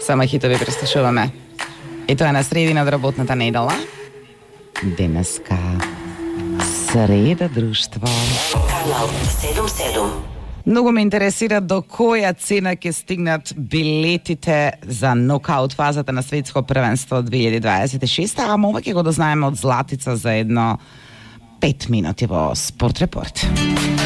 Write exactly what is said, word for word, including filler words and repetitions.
Само хитови преслушуваме. И тоа е на средина од работната недела. Денеска среда друштво. Канал седум седум. Многу ме интересира до која цена ќе стигнат билетите за нокаут фазата на светско првенство две илјади дваесет и шеста, а мова ќе го дознаеме од Златица за едно пет минути во Спорт Репорт.